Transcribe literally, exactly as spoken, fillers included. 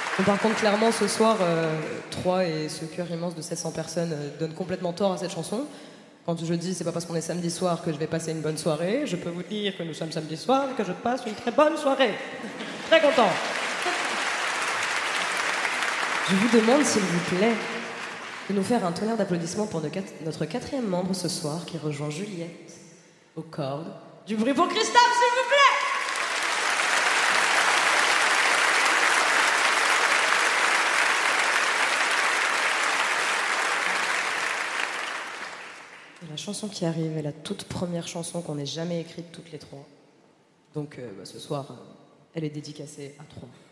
Bon, par contre, clairement, ce soir, euh, trois et ce cœur immense de sept cents personnes euh, donnent complètement tort à cette chanson. Quand je dis c'est pas parce qu'on est samedi soir que je vais passer une bonne soirée, je peux vous dire que nous sommes samedi soir et que je passe une très bonne soirée. Très content. Je vous demande, s'il vous plaît, de nous faire un tonnerre d'applaudissements pour notre quatrième membre ce soir qui rejoint Juliette aux cordes. Du bruit pour Christophe, s'il vous plaît! La chanson qui arrive est la toute première chanson qu'on ait jamais écrite toutes les trois. Donc euh, bah, ce soir, euh, elle est dédicacée à trois.